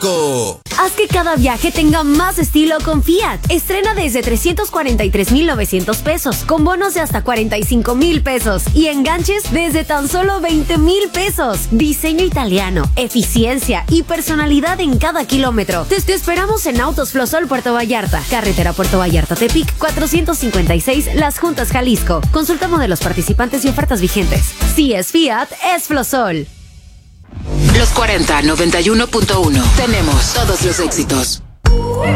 Jalisco. Haz que cada viaje tenga más estilo con Fiat. Estrena desde 343,900 pesos, con bonos de hasta 45,000 pesos y enganches desde tan solo 20,000 pesos. Diseño italiano, eficiencia y personalidad en cada kilómetro. Te esperamos en Autos Flosol Puerto Vallarta, carretera Puerto Vallarta-Tepic, 456 Las Juntas, Jalisco. Consulta modelos participantes y ofertas vigentes. Si es Fiat, es Flosol. Los 40 91.1. Tenemos todos los éxitos.